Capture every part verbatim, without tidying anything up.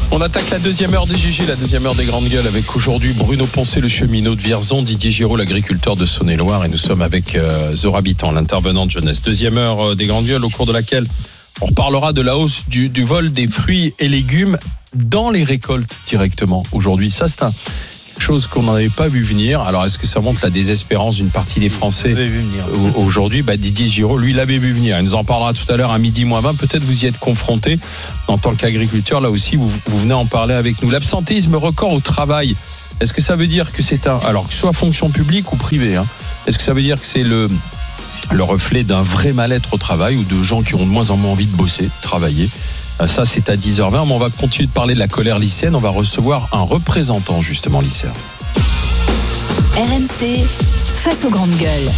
On attaque la deuxième heure des G G, la deuxième heure des grandes gueules, avec aujourd'hui Bruno Poncet, le cheminot de Vierzon, Didier Giraud, l'agriculteur de Saône-et-Loire, et nous sommes avec euh, Zora Bitan, l'intervenant de jeunesse. Deuxième heure euh, des grandes gueules, au cours de laquelle on reparlera de la hausse du, du vol des fruits et légumes dans les récoltes directement aujourd'hui. Ça, c'est un, quelque chose qu'on n'avait pas vu venir. Alors, est-ce que ça montre la désespérance d'une partie des Français vu venir. aujourd'hui? Bah, Didier Giraud, lui, l'avait vu venir. Il nous en parlera tout à l'heure à midi moins vingt. Peut-être vous y êtes confronté en tant qu'agriculteur. Là aussi, vous, vous venez en parler avec nous. L'absentéisme record au travail. Est-ce que ça veut dire que c'est un, alors que ce soit fonction publique ou privée, hein, est-ce que ça veut dire que c'est le le reflet d'un vrai mal-être au travail ou de gens qui ont de moins en moins envie de bosser, de travailler? Ça, c'est à dix heures vingt. Mais on va continuer de parler de la colère lycéenne. On va recevoir un représentant, justement, lycéen. R M C, face aux grandes gueules.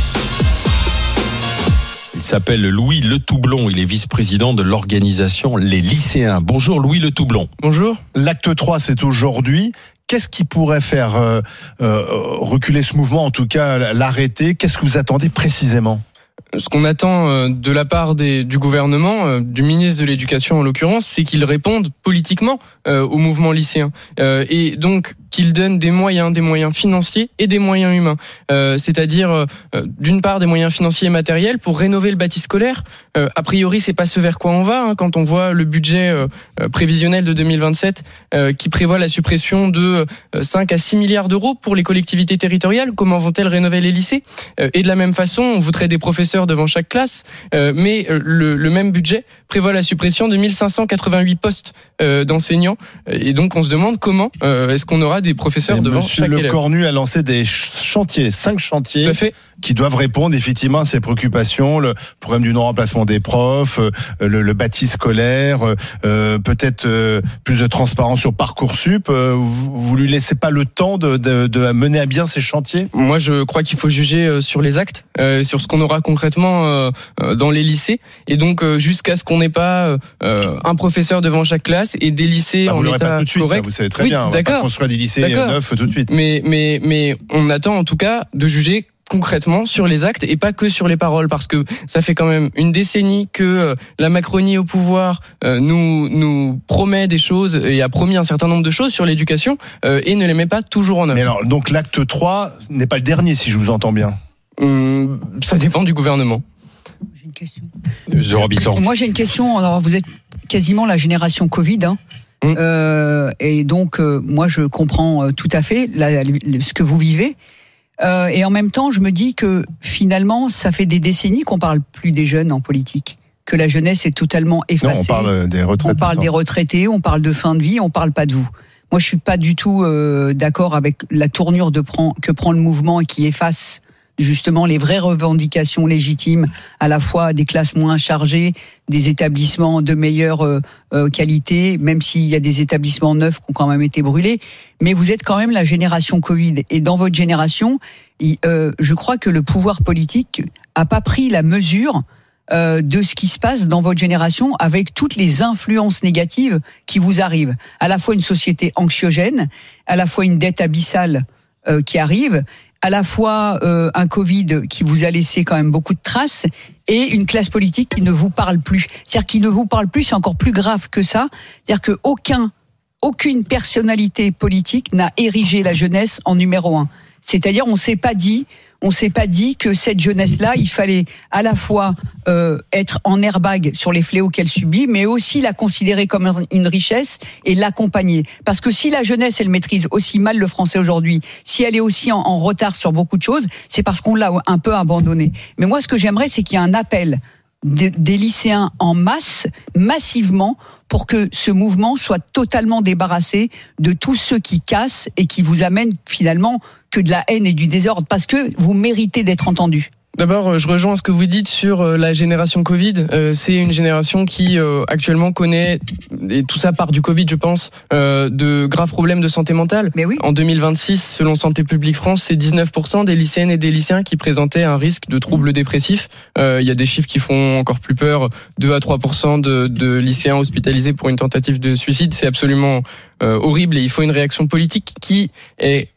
Il s'appelle Louis Le Toublon. Il est vice-président de l'organisation Les Lycéens. Bonjour, Louis Le Toublon. Bonjour. L'acte trois, c'est aujourd'hui. Qu'est-ce qui pourrait faire euh, euh, reculer ce mouvement, en tout cas l'arrêter? Qu'est-ce que vous attendez précisément? Ce qu'on attend de la part des, du gouvernement, du ministre de l'Éducation en l'occurrence, c'est qu'il réponde politiquement euh, au mouvement lycéen. Euh, et donc qu'il donne des moyens, des moyens financiers et des moyens humains. Euh, c'est-à-dire, euh, d'une part, des moyens financiers et matériels pour rénover le bâti scolaire. Euh, a priori, c'est pas ce vers quoi on va, hein, quand on voit le budget euh, prévisionnel de deux mille vingt-sept euh, qui prévoit la suppression de euh, cinq à six milliards d'euros pour les collectivités territoriales. Comment vont-elles rénover les lycées? euh, Et de la même façon, on voudrait des professeurs devant chaque classe, euh, mais le, le même budget prévoit la suppression de mille cinq cent quatre-vingt-huit postes euh, d'enseignants. Et donc, on se demande comment euh, est-ce qu'on aura des professeurs Et devant Monsieur chaque Le élève. Cornu a lancé des chantiers, cinq chantiers, Tout à fait. qui doivent répondre effectivement à ces préoccupations, le problème du non-remplacement des profs, le, le bâti scolaire, euh, peut-être euh, plus de transparence sur Parcoursup. Euh, vous, vous lui laissez pas le temps de, de, de mener à bien ces chantiers? Moi, je crois qu'il faut juger sur les actes, euh, sur ce qu'on aura concrètement euh, dans les lycées, et donc euh, jusqu'à ce qu'on n'ait pas euh, un professeur devant chaque classe et des lycées bah, en vous l'aurez état pas tout de suite, correct. ça, vous savez très Oui, bien. On va d'accord. pas construire des lycées D'accord. neufs tout de suite. Mais mais mais on attend en tout cas de juger concrètement sur les actes et pas que sur les paroles, parce que ça fait quand même une décennie que la Macronie au pouvoir euh, nous nous promet des choses et a promis un certain nombre de choses sur l'éducation euh, et ne les met pas toujours en œuvre. Mais alors, donc l'acte trois n'est pas le dernier, si je vous entends bien. Hum, ça dépend du gouvernement. J'ai une question. Zora Bitan. Moi, j'ai une question. Alors, vous êtes quasiment la génération Covid, hein. Mmh. Euh, et donc, euh, moi, je comprends euh, tout à fait la, la, ce que vous vivez. Euh, et en même temps, je me dis que finalement, ça fait des décennies qu'on parle plus des jeunes en politique, que la jeunesse est totalement effacée. Non, on parle des retraités. On parle des retraités, on parle de fin de vie, on parle pas de vous. Moi, je suis pas du tout euh, d'accord avec la tournure de prend, que prend le mouvement et qui efface justement les vraies revendications légitimes, à la fois des classes moins chargées, des établissements de meilleure euh, euh, qualité, même s'il y a des établissements neufs qui ont quand même été brûlés. Mais vous êtes quand même la génération Covid. Et dans votre génération, il, euh, je crois que le pouvoir politique a pas pris la mesure euh, de ce qui se passe dans votre génération avec toutes les influences négatives qui vous arrivent. À la fois une société anxiogène, à la fois une dette abyssale euh, qui arrive, à la fois euh, un Covid qui vous a laissé quand même beaucoup de traces et une classe politique qui ne vous parle plus. C'est-à-dire qui ne vous parle plus, c'est encore plus grave que ça. C'est-à-dire que aucun, aucune personnalité politique n'a érigé la jeunesse en numéro un. C'est-à-dire on s'est pas dit, on s'est pas dit que cette jeunesse-là, il fallait à la fois euh, être en airbag sur les fléaux qu'elle subit, mais aussi la considérer comme une richesse et l'accompagner. Parce que si la jeunesse, elle maîtrise aussi mal le français aujourd'hui, si elle est aussi en, en retard sur beaucoup de choses, c'est parce qu'on l'a un peu abandonné. Mais moi, ce que j'aimerais, c'est qu'il y ait un appel de, des lycéens en masse, massivement, pour que ce mouvement soit totalement débarrassé de tous ceux qui cassent et qui vous amènent finalement que de la haine et du désordre, parce que vous méritez d'être entendus. D'abord, je rejoins ce que vous dites sur la génération Covid. Euh, c'est une génération qui euh, actuellement connaît, et tout ça part du Covid, je pense, euh, de graves problèmes de santé mentale. Mais oui. En deux mille vingt-six, selon Santé publique France, c'est dix-neuf pour cent des lycéennes et des lycéens qui présentaient un risque de troubles dépressifs. Euh, il y a des chiffres qui font encore plus peur. deux à trois pour cent de, de lycéens hospitalisés pour une tentative de suicide. C'est absolument euh, horrible et il faut une réaction politique qui est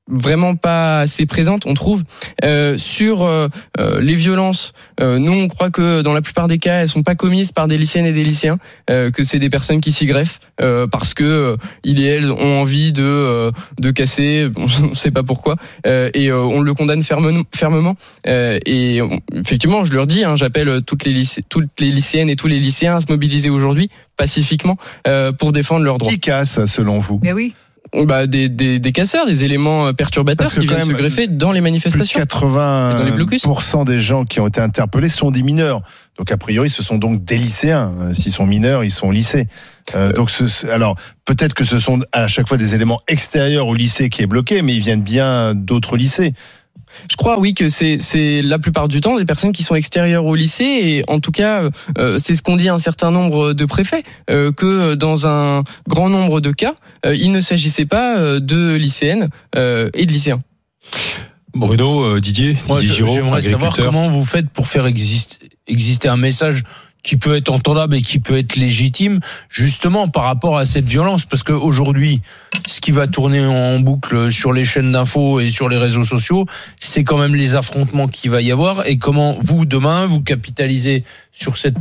vraiment pas assez présente, on trouve. Euh, sur euh, euh, les violences, euh, nous on croit que dans la plupart des cas, elles sont pas commises par des lycéennes et des lycéens, euh, que c'est des personnes qui s'y greffent euh, parce que euh, ils et elles ont envie de euh, de casser, on ne sait pas pourquoi, euh, et euh, on le condamne ferme, fermement. Euh, et on, effectivement, je leur dis, hein, j'appelle toutes les lycé, toutes les lycéennes et tous les lycéens à se mobiliser aujourd'hui pacifiquement euh, pour défendre leurs droits. Qui casse, selon vous? Mais oui. Bah, des, des, des casseurs, des éléments perturbateurs qui viennent se greffer dans les manifestations. Plus de quatre-vingts pour cent des gens qui ont été interpellés sont des mineurs. Donc a priori, ce sont donc des lycéens. S'ils sont mineurs, ils sont au lycée. Euh, donc ce, alors peut-être que ce sont à chaque fois des éléments extérieurs au lycée qui est bloqué, mais ils viennent bien d'autres lycées. Je crois, oui, que c'est, c'est la plupart du temps des personnes qui sont extérieures au lycée, et en tout cas, euh, c'est ce qu'ont dit un certain nombre de préfets, euh, que dans un grand nombre de cas, euh, il ne s'agissait pas euh, de lycéennes euh, et de lycéens. Bruno, euh, Didier, Moi, Didier Giraud, j'aimerais savoir comment vous faites pour faire existe, exister un message qui peut être entendable et qui peut être légitime, justement par rapport à cette violence, parce qu'aujourd'hui, ce qui va tourner en boucle sur les chaînes d'infos et sur les réseaux sociaux, c'est quand même les affrontements qu'il va y avoir, et comment vous, demain, vous capitalisez sur cette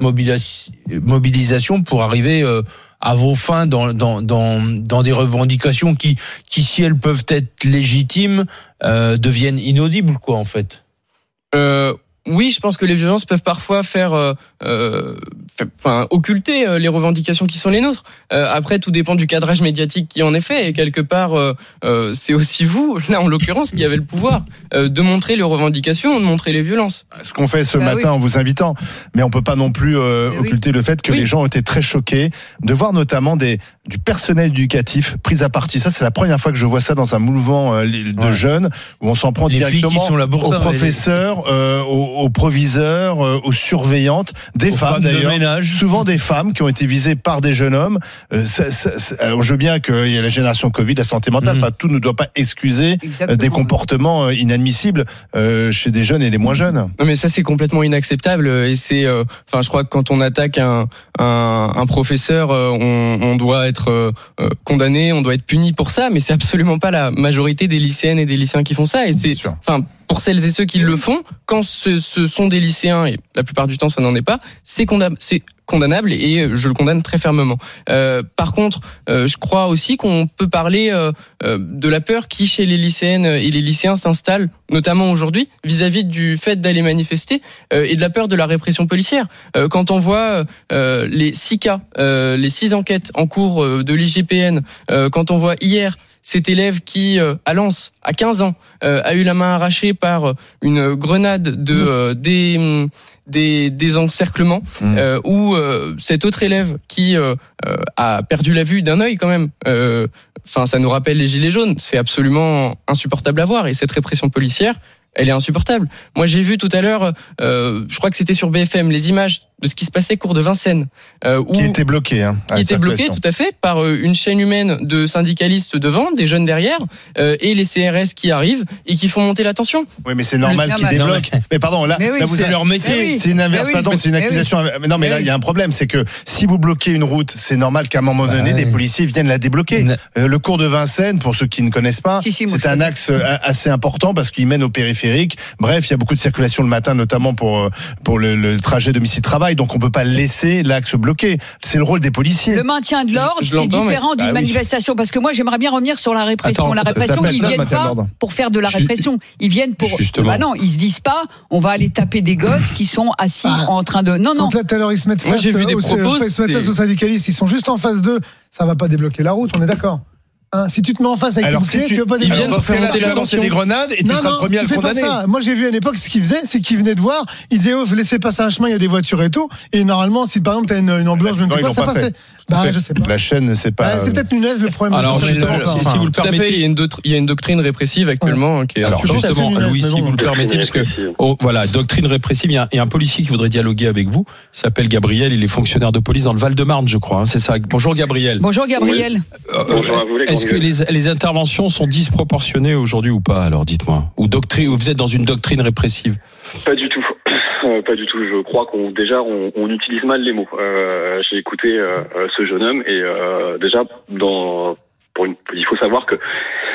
mobilisation pour arriver à vos fins dans, dans, dans, dans des revendications qui, qui, si elles peuvent être légitimes, euh, deviennent inaudibles, quoi, en fait. Euh... Oui, je pense que les violences peuvent parfois faire, euh, euh, enfin, occulter euh, les revendications qui sont les nôtres. Euh, après, tout dépend du cadrage médiatique qui en est fait. Et quelque part, euh, euh, c'est aussi vous, là en l'occurrence, qui avez le pouvoir euh, de montrer les revendications, de montrer les violences. Ce qu'on fait ce bah matin oui. en vous invitant, mais on peut pas non plus euh, occulter oui. le fait que oui. les gens ont été très choqués de voir notamment des du personnel éducatif pris à partie. Ça, c'est la première fois que je vois ça dans un mouvement euh, de ouais. jeunes où on s'en prend Les flics directement qui sont là pour aux ça, professeurs, euh, aux, aux proviseurs, euh, aux surveillantes, des Aux femmes, femmes de d'ailleurs, ménage. souvent des femmes qui ont été visées par des jeunes hommes. Euh, ça, ça, ça, alors je veux bien qu'il y a la génération Covid, la santé mentale, Mmh. enfin tout ne doit pas excuser Exactement. des comportements euh, inadmissibles euh, chez des jeunes et des moins jeunes. Non, mais ça, c'est complètement inacceptable. Et c'est, euh, enfin, je crois que quand on attaque un, un, un professeur, euh, on, on doit être euh, condamné, on doit être puni pour ça. Mais c'est absolument pas la majorité des lycéennes et des lycéens qui font ça. Et c'est, enfin, pour celles et ceux qui le font, quand ce, ce sont des lycéens, et la plupart du temps ça n'en est pas, c'est condamnable, c'est condamnable, et je le condamne très fermement. Euh, par contre, euh, je crois aussi qu'on peut parler euh, euh, de la peur qui, chez les lycéennes et les lycéens, s'installe, notamment aujourd'hui, vis-à-vis du fait d'aller manifester, euh, et de la peur de la répression policière. Euh, quand on voit euh, les six cas, euh, les six enquêtes en cours euh, de l'I G P N, euh, quand on voit hier cet élève qui, euh, à Lens, à quinze ans, euh, a eu la main arrachée par une grenade de euh, des, des des encerclements, mmh. euh, ou euh, cet autre élève qui euh, euh, a perdu la vue d'un œil quand même. Euh, enfin, ça nous rappelle les gilets jaunes. C'est absolument insupportable à voir, et cette répression policière, elle est insupportable. Moi, j'ai vu tout à l'heure, euh, je crois que c'était sur B F M, les images de ce qui se passait cours de Vincennes, euh, où, qui était bloqué, hein, qui était bloqué tout à fait par euh, une chaîne humaine de syndicalistes devant, des jeunes derrière, euh, et les C R S qui arrivent et qui font monter la tension. Oui, mais c'est normal Le... qu'ils mais... débloquent. Mais, mais pardon, là, mais oui, là vous c'est avez... leur métier. Oui. C'est une inverse, oui, pardon, c'est une accusation. Oui. Mais non, mais, mais là, il oui. y a un problème, c'est que si vous bloquez une route, c'est normal qu'à un moment bah, donné, ouais. des policiers viennent la débloquer. Euh, le cours de Vincennes, pour ceux qui ne connaissent pas, si, si, c'est un axe assez important parce qu'il mène au périphérique. Bref, il y a beaucoup de circulation le matin, notamment pour pour le, le trajet domicile-travail. Donc, on peut pas laisser l'axe bloqué. C'est le rôle des policiers. Le maintien de l'ordre, c'est différent d'une bah, manifestation. Oui. Parce que moi, j'aimerais bien revenir sur la répression. Attends, la répression, ils viennent pas pour faire de la répression. Ils viennent pour. Justement. Bah non, ils se disent pas, on va aller taper des gosses qui sont assis ah. en train de. Non, non. Quand là, tout à l'heure, ils se mettent face. Moi, j'ai vu des propos. Ils se mettent face aux syndicalistes. Ils sont juste en face d'eux. Ça va pas débloquer la route. On est d'accord. Hein, si tu te mets en face avec alors, ton si pied, tu, tu veux pas des viennent dans ce cas-là, tu vas lancer des grenades et non, tu seras non, le premier à le condamner. Pas ça. Moi, j'ai vu à l'époque ce qu'ils faisaient, c'est qu'ils venaient de voir, ils disaient, oh, laissez passer un chemin, il y a des voitures et tout. Et normalement, si par exemple, t'as une, une ambulance, je ne sais pas, ça passait. Bah, je sais pas. La chaîne ne sait pas. Bah, c'est peut-être Nunez le problème. Alors, justement, si, si vous le tout à fait, il y a une, il y a une doctrine répressive actuellement ouais. qui est. Alors, justement, Louis, si vous le permettez, parce que, oh, voilà, doctrine répressive, il y, a, il y a un policier qui voudrait dialoguer avec vous. Il s'appelle Gabriel, il est fonctionnaire de police dans le Val-de-Marne, je crois, hein, c'est ça. Bonjour Gabriel. Bonjour Gabriel. Oui. Euh, Bonjour à vous, les Est-ce que les, les interventions sont disproportionnées aujourd'hui ou pas? Alors, dites-moi. Ou doctrine, ou vous êtes dans une doctrine répressive? Pas du tout. Euh, pas du tout. Je crois qu'on déjà on, on utilise mal les mots. Euh, j'ai écouté euh, ce jeune homme et euh, déjà dans pour une, il faut savoir que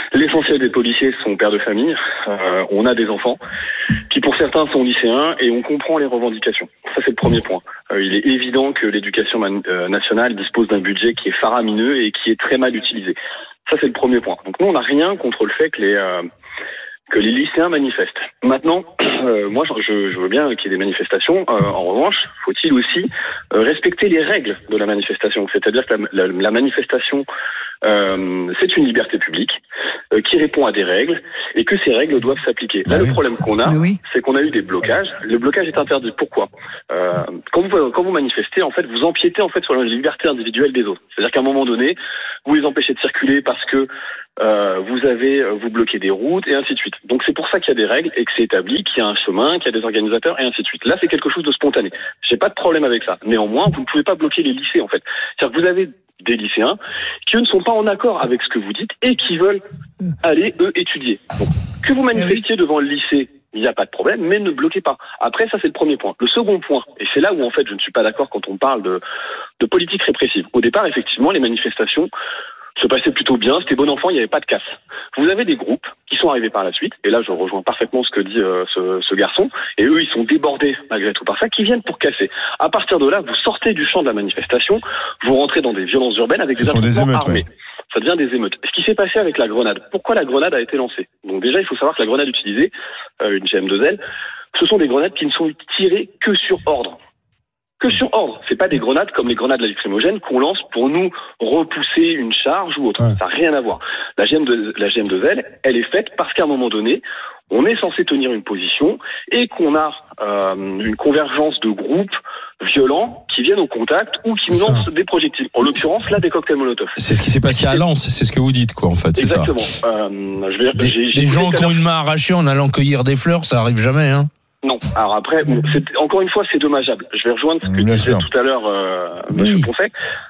L'essentiel des policiers sont pères de famille. Euh, on a des enfants qui, pour certains, sont lycéens et on comprend les revendications. Ça, c'est le premier point. Euh, il est évident que l'éducation man- euh, nationale dispose d'un budget qui est faramineux et qui est très mal utilisé. Ça, c'est le premier point. Donc nous, on n'a rien contre le fait que les euh, que les lycéens manifestent. Maintenant, euh, moi, je, je veux bien qu'il y ait des manifestations. Euh, en revanche, faut-il aussi euh, respecter les règles de la manifestation. C'est-à-dire que la, la, la manifestation, euh, c'est une liberté publique euh, qui répond à des règles et que ces règles doivent s'appliquer. Là, oui. le problème qu'on a, oui. c'est qu'on a eu des blocages. Le blocage est interdit. Pourquoi ? euh, quand, vous, quand vous manifestez, en fait, vous empiétez en fait sur la liberté individuelle des autres. C'est-à-dire qu'à un moment donné, vous les empêchez de circuler parce que Euh, vous avez, vous bloquez des routes et ainsi de suite. Donc c'est pour ça qu'il y a des règles et que c'est établi, qu'il y a un chemin, qu'il y a des organisateurs et ainsi de suite. Là, c'est quelque chose de spontané. J'ai pas de problème avec ça. Néanmoins, vous ne pouvez pas bloquer les lycées, en fait. C'est-à-dire que vous avez des lycéens qui, eux, ne sont pas en accord avec ce que vous dites et qui veulent aller, eux, étudier. Donc, que vous manifestiez devant le lycée, il n'y a pas de problème, mais ne bloquez pas. Après, ça, c'est le premier point. Le second point, et c'est là où, en fait, je ne suis pas d'accord quand on parle de, de politique répressive. Au départ, effectivement, les manifestations se passait plutôt bien, c'était bon enfant, il n'y avait pas de casse. Vous avez des groupes qui sont arrivés par la suite, et là je rejoins parfaitement ce que dit euh, ce, ce garçon, et eux ils sont débordés malgré tout par ça, qui viennent pour casser. À partir de là, vous sortez du champ de la manifestation, vous rentrez dans des violences urbaines avec Ce des sont des affrontements émeutes, armés. Ouais. Ça devient des émeutes. Ce qui s'est passé avec la grenade, pourquoi la grenade a été lancée ? Donc déjà il faut savoir que la grenade utilisée, euh, une G M deux L, ce sont des grenades qui ne sont tirées que sur ordre. Que sur ordre. C'est pas des grenades comme les grenades lacrymogènes qu'on lance pour nous repousser une charge ou autre. Ouais. Ça n'a rien à voir. La G M deux L, elle est faite parce qu'à un moment donné, on est censé tenir une position et qu'on a euh, une convergence de groupes violents qui viennent au contact ou qui nous lancent des projectiles. En l'occurrence, là, des cocktails Molotov. C'est ce qui s'est passé à Lens, c'est ce que vous dites, quoi, en fait. C'est exactement. Ça. Euh, je veux dire, des j'ai, j'ai des gens qui ont une main arrachée en allant cueillir des fleurs, ça arrive jamais, hein. Non. Alors après, c'est, encore une fois, c'est dommageable. Je vais rejoindre ce que Bien disait sûr. tout à l'heure euh, Monsieur Oui. Poncet.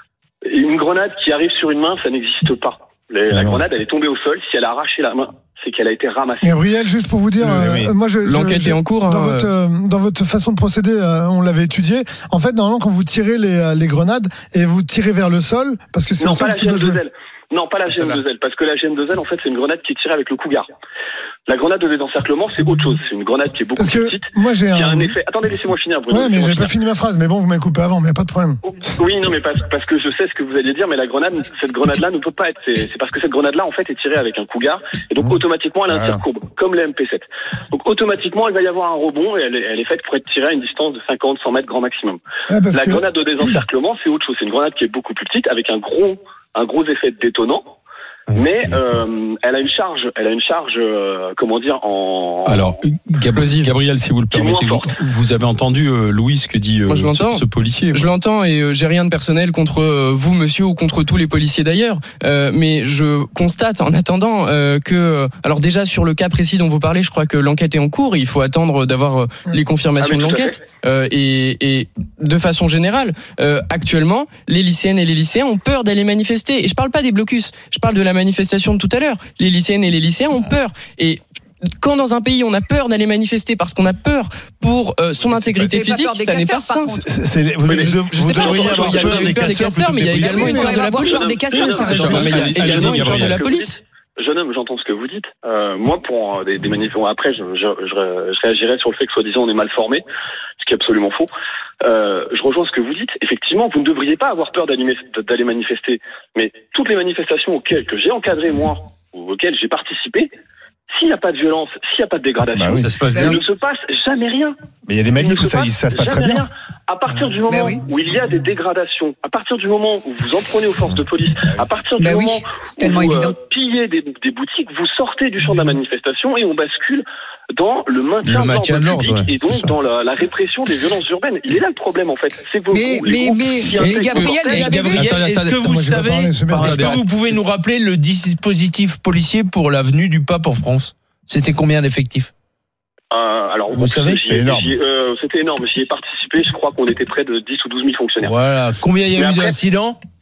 Une grenade qui arrive sur une main, ça n'existe pas. Les, la non. grenade, elle est tombée au sol. Si elle a arraché la main, c'est qu'elle a été ramassée. Gabriel, juste pour vous dire, Oui, oui. euh, moi, je, L'enquête je, est en cours. Dans, hein, votre, euh, dans votre façon de procéder, euh, on l'avait étudié. En fait, normalement, quand vous tirez les, euh, les grenades et vous tirez vers le sol, parce que c'est Non, le sol pas la qui G M doit jouer. deux L. Non, pas la G M deux L, parce que la G M deux L, en fait, c'est une grenade qui est tirée avec le cougar. La grenade de désencerclement, c'est autre chose. C'est une grenade qui est beaucoup Parce plus que petite, moi, j'ai qui a un. un effet. Attendez, laissez-moi finir, Bruno. Ouais, mais laissez-moi j'ai pas finir. fini ma phrase. Mais bon, vous m'avez coupé avant, mais y a pas de problème. Oui, non, mais parce, parce que je sais ce que vous alliez dire, mais la grenade, cette grenade-là ne peut pas être. C'est, c'est parce que cette grenade-là, en fait, est tirée avec un cougar, et donc automatiquement, elle a un Voilà. tir courbe, comme les M P sept. Donc automatiquement, il va y avoir un rebond, et elle est, elle est faite pour être tirée à une distance de cinquante, cent mètres grand maximum. Ouais, parce La que- grenade de désencerclement, c'est autre chose. C'est une grenade qui est beaucoup plus petite, avec un gros, un gros effet détonnant. Mais euh, elle a une charge, elle a une charge, euh, comment dire, en. Alors, Gab- Gabriel, si vous le permettez, vous, vous avez entendu euh, Louis ce que dit euh, Moi, je ce, l'entends. ce policier. Je l'entends et euh, j'ai rien de personnel contre euh, vous, monsieur, ou contre tous les policiers d'ailleurs. Euh, mais je constate en attendant euh, que, alors déjà sur le cas précis dont vous parlez, je crois que l'enquête est en cours. Et il faut attendre d'avoir euh, les confirmations Ah, mais de tout à l'enquête. Euh, et, et de façon générale, euh, actuellement, les lycéennes et les lycéens ont peur d'aller manifester. Et je parle pas des blocus, je parle de la manifestation de tout à l'heure. Les lycéennes et les lycéens ont peur. Et quand dans un pays on a peur d'aller manifester parce qu'on a peur pour euh, son intégrité Vous avez pas physique, peur des ça n'est pas casseurs, par sain. contre. C'est- c'est- vous Mais je- vous je sais pas, devriez il y a avoir eu peur peur des des casseurs, casseurs, mais il y a plutôt que des également une policiers. peur de la avoir police. peur des casseurs, ça reste Non, mais il y a Allez-y, également une peur de la Gabriel. police. Jeune homme, j'entends ce que vous dites. Euh, moi, pour euh, des, des manifs, bon, après, je, je, je, je réagirais sur le fait que soi-disant on est mal formé, ce qui est absolument faux. Euh, je rejoins ce que vous dites. Effectivement, vous ne devriez pas avoir peur d'aller, d'aller manifester. Mais toutes les manifestations auxquelles que j'ai encadré moi, ou auxquelles j'ai participé, s'il n'y a pas de violence, s'il n'y a pas de dégradation, Bah oui. Ça se passe il bien. ne se passe jamais rien. Mais il y a des Il ne manifs où ça, passe ça se passerait jamais bien. rien. À partir du moment Mais oui. où il y a des dégradations, à partir du moment où vous en prenez aux forces de police, à partir du Ben oui, moment c'est tellement où vous évident. euh, pillez des, des boutiques, vous sortez du champ de la manifestation et on bascule dans le maintien, Le maintien de l'ordre, public ouais, et donc c'est ça. dans la, la répression des violences urbaines. Il est là le problème en fait. C'est que vos Mais- groupes- les mais- groupes mais- qui mais intègrent- Gabriel, les mais cortèges- Gabriel, Attendez, est-ce attendez, que vous moi, je vais pas savez, parler, c'est bien. est-ce que vous pouvez nous rappeler le dispositif policier pour la venue du pape en France? C'était combien d'effectifs? Euh, alors, Vous savez, j'y ai- c'est énorme. j'y ai- euh, c'était énorme. J'y ai participé. Je crois qu'on était près de dix ou douze mille fonctionnaires. Voilà. Combien il y Mais a eu après- d'incidents?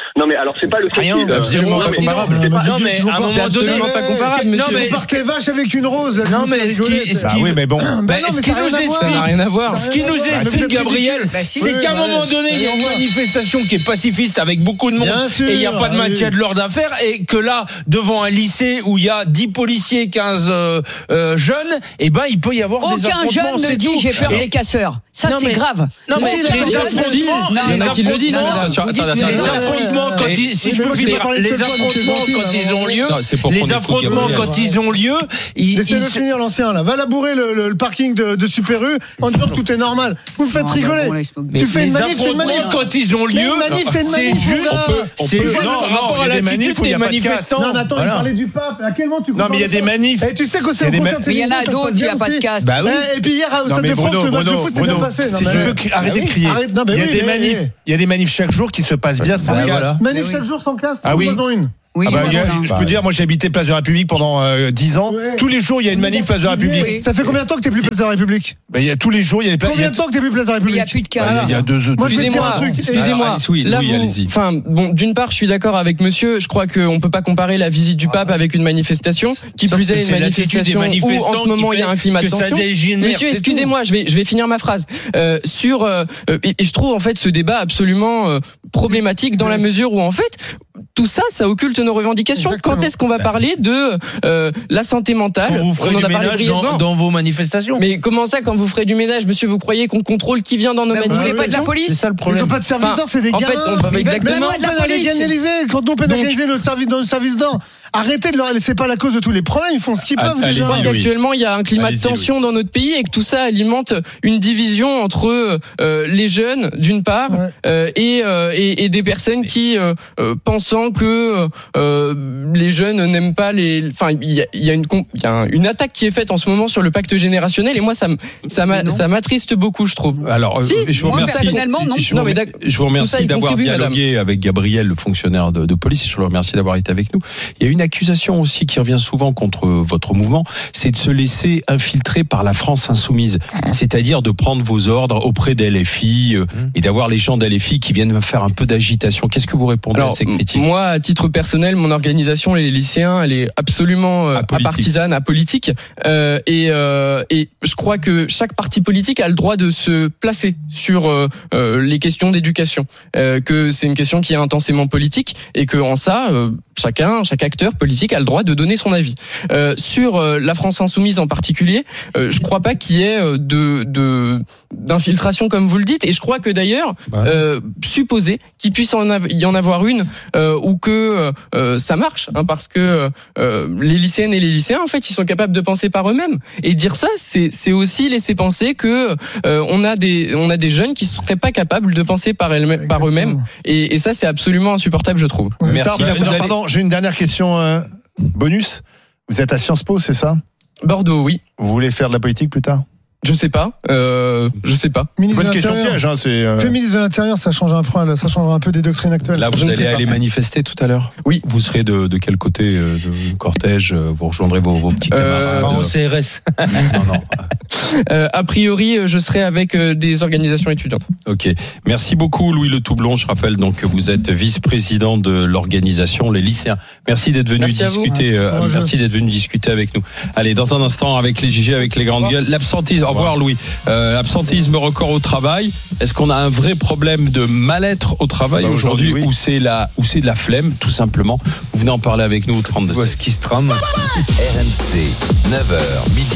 Non mais alors c'est pas le fait rien, qu'il- absolument non, pas mais comparable. non, c'est pas- Non, mais à un moment donné, absolument pas comparable, Non, monsieur. mais parce que les vaches avec une rose. là, Non, vous mais faites ce qui- rigoler, ce Bah qui- oui, mais bon. Bah Bah, non, ce mais qui ça n'a nous rien à explique- Ça n'a rien à voir. Ça Ce qui nous Bah, explique, c'est Gabriel, Bah, si. c'est Oui, qu'à un bah, moment donné, il y a une oui. manifestation qui est pacifiste avec beaucoup de monde Bien sûr, et il n'y a pas de oui. maintien de l'ordre à faire et que là, devant un lycée où il y a dix policiers, quinze euh, euh, jeunes, eh ben, il peut y avoir des Aucun affrontements. jeune ne c'est dit tout. j'ai peur Et- des casseurs. Ça, Non, c'est mais- grave. Non, mais Si, les la personne- affrontements, Non, il y en a qui le disent, affrontements- madame. Attends, attends, les attends, attends. affrontements, quand Mais- ils, si mais je moi, peux je vais finir, parler de les cette fois, monsieur affrontements Gentil, quand on va ils ont voir. lieu, Non, c'est pour les prendre des coups de affrontements Gabriel. quand ils ont lieu, ils, Laissez-le ils- finir l'ancien là. Va labourer le, le, le parking de, de Super U en disant que tout est normal. Vous me faites Non, rigoler. bah bon, laisse-moi- Tu fais une les manif, c'est une manif. affrontements quand ils ont Mais lieu, une manif, c'est une c'est manif, juste, on peut- on c'est peut- juste non, par non, rapport il y à a des l'attitude manifs où il y des a pas de casse. manifestants. Non, mais attends, Voilà. il parlait du pape. À quel moment tu Non, mais il y a des manifs. Et tu sais qu'au Il y a des concert, ma- c'est Mais il y en des a ça se d'autres, passe il n'y bien a pas de aussi. casse. Bah oui. Eh, Et puis hier, au Non, Stade mais de France, Bruno, le match de Bruno, foot s'est bien Bruno, passé. Non, si mais- je peux cri- arrêter de crier. Arrête, non, mais Il y a oui, des mais- manifs, il y a des manifs chaque jour qui se passent bien sans Bah, casse. voilà. Manif Mais chaque oui. jour sans casse. Ah oui. Nous en avons une. Oui, Ah bah, il y a- voilà. je peux dire, moi j'ai habité Place de la République pendant euh, dix ans. Ouais. Tous les jours, il y a une manif Place de la République. Oui. Ça fait combien de temps que t'es plus place de la République Bah, il y a tous les jours, il y a les places. Combien de temps que t'es plus place de la Mais il n'y a République plus de Bah, cas. il y a deux. Moi, je vais te dire un Excusez-moi, truc. excusez-moi. Alors, oui, Là, oui, vous- allez-y. enfin, bon, d'une part, je suis d'accord avec monsieur. Je crois qu'on peut pas comparer la visite du pape avec une manifestation. Qui Sauf plus que est, c'est une l'attitude des manifestation où, en manifestants ce moment, qui il y a un fait climat de que ça tension. dégénère, Monsieur, c'est excusez-moi, je vais, je vais finir ma phrase. Euh, sur, euh, et, et je trouve, en fait, ce débat absolument euh, problématique dans la mesure où, en fait, tout ça, ça occulte nos revendications. Exactement. Quand est-ce qu'on va parler de euh, la santé mentale? Quand vous ferez On en du a parlé ménage dans, brièvement. dans vos manifestations. Mais comment ça, quand vous ferez du ménage, monsieur, vous croyez qu'on contrôle qui vient dans nos Bah, vous manifestations? voulez pas de la C'est police? ça le Ils problème. n'ont pas de service Enfin, d'or, c'est des en gamins. fait, on va Mais exactement- même de la on peut police. légaliser. Quand on pénaliser le service dans le service d'or, arrêtez de leur laisser pas la cause de tous les problèmes. Ils font ce qu'ils Ah, peuvent allez-y, déjà. Je crois Louis. qu'actuellement, il y a un climat de Allez-y, tension dans notre pays et que tout ça alimente une division entre euh, les jeunes, d'une part, Ouais. euh, et, euh, et, et des personnes qui, euh, euh, pensant que euh, les jeunes n'aiment pas les... Enfin, il y a, il y a, une, com- il y a un- une attaque qui est faite en ce moment sur le pacte générationnel et moi, ça, m- ça, m'a- Non. ça m'attriste beaucoup, je trouve. Alors, euh, Si, je vous moi, remercie. personnellement, non. Je vous, Non, mais remer- d'accord. je vous Tout remercie ça, il d'avoir contribue, dialogué avec Gabriel, le fonctionnaire de, de police. Je le remercie d'avoir été avec nous. Il y a une accusation aussi qui revient souvent contre votre mouvement, c'est de se laisser infiltrer par la France insoumise. C'est-à-dire de prendre vos ordres auprès d'L F I euh, et d'avoir les gens d'L F I qui viennent faire un peu d'agitation. Qu'est-ce que vous répondez Alors, à ces critiques? moi, à titre personnel, mon organisation, les lycéens, elle est absolument euh, Apolitique. apartisane, apolitique. Euh, et, euh, et je crois que chaque parti politique a le droit de se placer sur euh, euh, les questions d'éducation. Euh, que c'est une question qui est intensément politique et que en ça, euh, chacun, chaque acteur politique a le droit de donner son avis. Euh, sur euh, la France insoumise en particulier, euh, je crois pas qu'il y ait euh, de, de d'infiltration comme vous le dites. Et je crois que d'ailleurs, Ouais. euh, supposer qu'il puisse en av- y en avoir une euh, ou que euh, ça marche, hein, parce que euh, les lycéennes et les lycéens, en fait, ils sont capables de penser par eux-mêmes. Et dire ça, c'est c'est aussi laisser penser que euh, on a des on a des jeunes qui seraient pas capables de penser par elles par eux-mêmes. Et, et ça, c'est absolument insupportable, je trouve. Merci. Tard, Là, vous non, allez- Pardon, j'ai une dernière question euh, bonus. Vous êtes à Sciences Po, c'est ça? Bordeaux, oui. Vous voulez faire de la politique plus tard? Je sais pas. Euh, je sais pas. C'est Ministre pas de une question l'Intérieur. piège, hein, c'est. euh, Fais ministre de l'Intérieur, ça change un peu, ça change un peu des doctrines actuelles. Là, vous Je ne allez sais pas. aller manifester tout à l'heure? Oui. Vous serez de, de quel côté euh, de cortège? Vous rejoindrez vos, vos petits Euh, camarades? Pas au C R S. Non, non. Euh, a priori, je serai avec euh, des organisations étudiantes. Ok. Merci beaucoup, Louis Le Toublon. Je rappelle donc que vous êtes vice-président de l'organisation Les Lycéens. Merci d'être venu Merci à vous. discuter. euh, Bonjour. merci d'être venu discuter avec nous. Allez, dans un instant, avec les G G, avec les grandes gueules. L'absentisme. Au revoir, Louis. Euh, absentisme record au travail. Est-ce qu'on a un vrai problème de mal-être au travail Bah, aujourd'hui, aujourd'hui, oui. ou c'est la, ou c'est de la flemme, tout simplement? Vous venez en parler avec nous au trente-deux Vois ce qui se trame. R M C, neuf heures midi,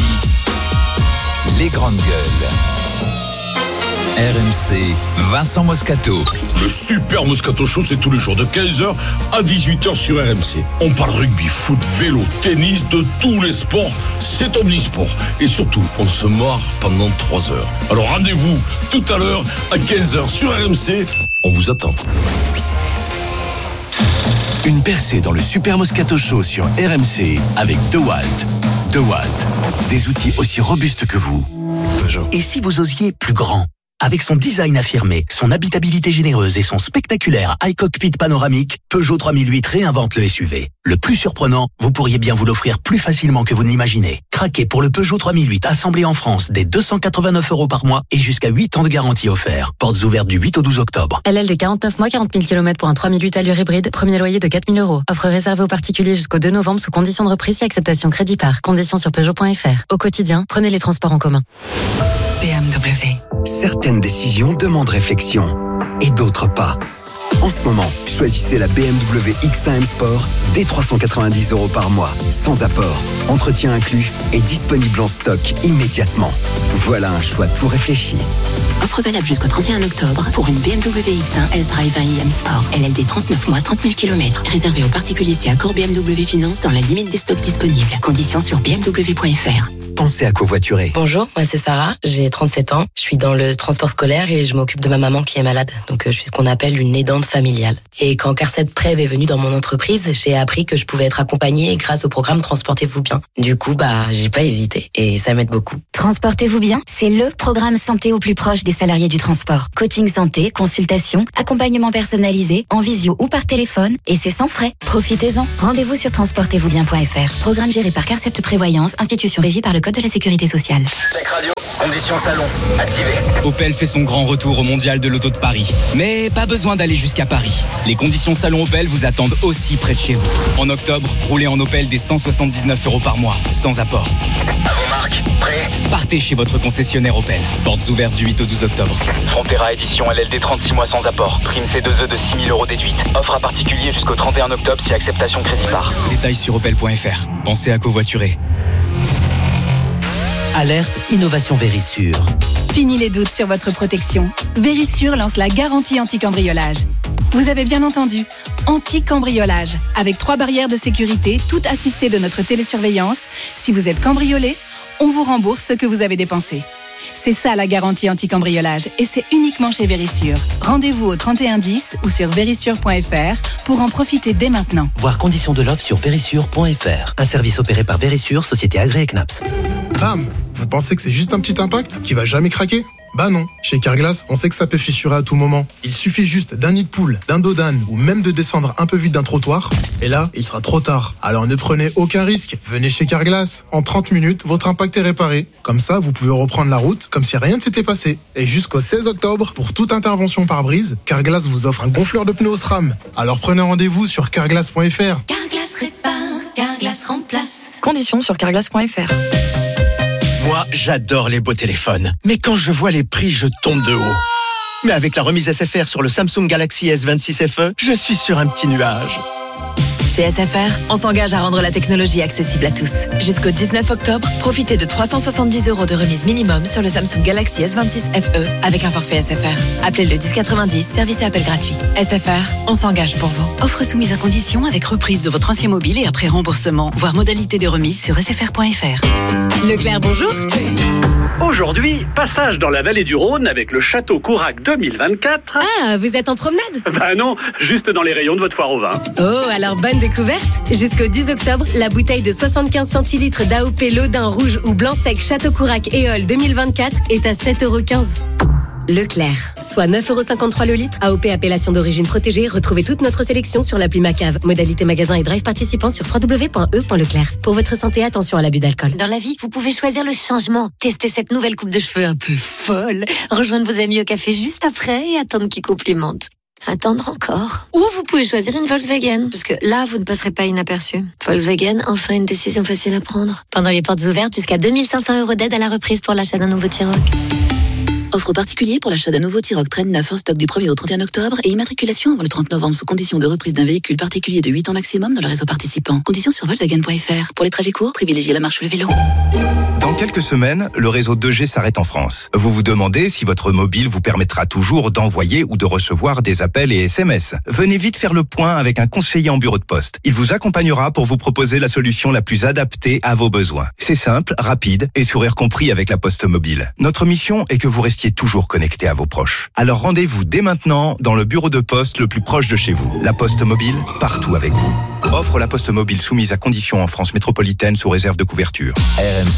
les grandes gueules. R M C, Vincent Moscato. Le Super Moscato Show, c'est tous les jours de quinze heures à dix-huit heures sur R M C. On parle rugby, foot, vélo, tennis, de tous les sports. C'est omnisport. Et surtout, on se marre pendant trois heures. Alors rendez-vous tout à l'heure à quinze heures sur R M C. On vous attend. Une percée dans le Super Moscato Show sur R M C avec DeWalt. DeWalt, des outils aussi robustes que vous. Et si vous osiez plus grand? Avec son design affirmé, son habitabilité généreuse et son spectaculaire iCockpit panoramique, Peugeot trois mille huit réinvente le S U V. Le plus surprenant, vous pourriez bien vous l'offrir plus facilement que vous ne l'imaginez. Craquez pour le Peugeot trois mille huit assemblé en France dès deux cent quatre-vingt-neuf euros par mois et jusqu'à huit ans de garantie offert. Portes ouvertes du huit au douze octobre. L L D quarante-neuf mois, quarante mille kilomètres pour un trois mille huit allure hybride. Premier loyer de quatre mille euros. Offre réservée aux particuliers jusqu'au deux novembre sous conditions de reprise et acceptation crédit par. Conditions sur Peugeot point F R. Au quotidien, prenez les transports en commun. B M W. Certaines décisions demandent réflexion et d'autres pas. En ce moment, choisissez la B M W X un M Sport dès trois cent quatre-vingt-dix euros par mois, sans apport, entretien inclus et disponible en stock immédiatement. Voilà un choix tout réfléchi. Offre valable jusqu'au trente et un octobre pour une B M W X un S-Drive un i M Sport. L L D trente-neuf mois, trente mille kilomètres. Réservé aux particuliers si accord B M W Finance dans la limite des stocks disponibles. Conditions sur b m w point f r. Pensez à covoiturer. Bonjour, moi c'est Sarah, j'ai trente-sept ans. Je suis dans le transport scolaire et je m'occupe de ma maman qui est malade. Donc je suis ce qu'on appelle une aidante familiale. Et quand Carcep Prev est venu dans mon entreprise, j'ai appris que je pouvais être accompagnée grâce au programme Transportez-vous bien. Du coup, bah j'ai pas hésité et ça m'aide beaucoup. Transportez-vous bien, c'est le programme santé au plus proche des salariés du transport. Coaching santé, consultation, accompagnement personnalisé, en visio ou par téléphone, et c'est sans frais. Profitez-en. Rendez-vous sur transportez vous bien point f r. Programme géré par Carcept Prévoyance, institution régie par le Code de la Sécurité sociale. Tech Radio, conditions salon, activé. Opel fait son grand retour au Mondial de l'Auto de Paris. Mais pas besoin d'aller jusqu'à Paris. Les conditions salon Opel vous attendent aussi près de chez vous. En octobre, roulez en Opel des cent soixante-dix-neuf euros par mois, sans apport. À vos marques, prêts ? Partez chez votre concessionnaire Opel. Portes ouvertes du huit au douze octobre. Frontera édition L L D trente-six mois sans apport. Prime C deux E de six mille euros déduite. Offre à particulier jusqu'au trente et un octobre si acceptation crédit par. Détails sur opel point f r. Pensez à covoiturer. Alerte Innovation Vérissure. Fini les doutes sur votre protection. Vérissure lance la garantie anti-cambriolage. Vous avez bien entendu, anti-cambriolage. Avec trois barrières de sécurité, toutes assistées de notre télésurveillance. Si vous êtes cambriolé, on vous rembourse ce que vous avez dépensé. C'est ça la garantie anti-cambriolage et c'est uniquement chez Vérissure. Rendez-vous au trente et un dix ou sur vérissure point f r pour en profiter dès maintenant. Voir conditions de l'offre sur vérissure point f r. Un service opéré par Vérissure, société agréée C N A P S. Bam! Vous pensez que c'est juste un petit impact qui va jamais craquer? Bah non. Chez Carglass, on sait que ça peut fissurer à tout moment. Il suffit juste d'un nid de poule, d'un dos d'âne ou même de descendre un peu vite d'un trottoir. Et là, il sera trop tard. Alors ne prenez aucun risque. Venez chez Carglass. En trente minutes, votre impact est réparé. Comme ça, vous pouvez reprendre la route comme si rien ne s'était passé. Et jusqu'au seize octobre, pour toute intervention par brise, Carglass vous offre un gonfleur de pneus au SRAM. Alors prenez rendez-vous sur carglass point f r. Carglass répare, Carglass remplace. Conditions sur carglass point f r. Moi, j'adore les beaux téléphones. Mais quand je vois les prix, je tombe de haut. Mais avec la remise S F R sur le Samsung Galaxy S vingt-six F E, je suis sur un petit nuage. Chez S F R, on s'engage à rendre la technologie accessible à tous. Jusqu'au dix-neuf octobre, profitez de trois cent soixante-dix euros de remise minimum sur le Samsung Galaxy S vingt-six F E avec un forfait S F R. Appelez le dix quatre-vingt-dix, service et appel gratuit. S F R, on s'engage pour vous. Offre soumise à condition avec reprise de votre ancien mobile et après remboursement. Voir modalité de remise sur s f r point f r. Leclerc, bonjour. Aujourd'hui, passage dans la vallée du Rhône avec le Château Courac deux mille vingt-quatre. Ah, vous êtes en promenade? Bah non, juste dans les rayons de votre foire au vin. Oh, alors bonne découverte. Jusqu'au dix octobre, la bouteille de soixante-quinze centilitres d'A O P Lodin rouge ou blanc sec Château Courac Éole deux mille vingt-quatre est à sept euros quinze. Leclerc, soit neuf euros cinquante-trois le litre. A O P appellation d'origine protégée. Retrouvez toute notre sélection sur l'appli Macave. Modalité magasin et drive participant sur w w w point e point leclerc. Pour votre santé, attention à l'abus d'alcool. Dans la vie, vous pouvez choisir le changement. Testez cette nouvelle coupe de cheveux un peu folle. Rejoindre vos amis au café juste après et attendre qu'ils complimentent. Attendre encore. Ou vous pouvez choisir une Volkswagen, parce que là, vous ne passerez pas inaperçu. Volkswagen, enfin une décision facile à prendre. Pendant les portes ouvertes, jusqu'à deux mille cinq cents euros d'aide à la reprise pour l'achat d'un nouveau T-Roc. Offre particulier pour l'achat d'un nouveau T-Roc Traîne neuf en stock du premier au trente et un octobre et immatriculation avant le trente novembre sous condition de reprise d'un véhicule particulier de huit ans maximum dans le réseau participant. Conditions sur volkswagen point f r. Pour les trajets courts, privilégiez la marche ou le vélo. Dans quelques semaines, le réseau deux G s'arrête en France. Vous vous demandez si votre mobile vous permettra toujours d'envoyer ou de recevoir des appels et S M S. Venez vite faire le point avec un conseiller en bureau de poste. Il vous accompagnera pour vous proposer la solution la plus adaptée à vos besoins. C'est simple, rapide et sourire compris avec la Poste Mobile. Notre mission est que vous restiez toujours connecté à vos proches. Alors rendez-vous dès maintenant dans le bureau de poste le plus proche de chez vous. La Poste Mobile, partout avec vous. Offre la Poste Mobile soumise à conditions en France métropolitaine sous réserve de couverture. R M C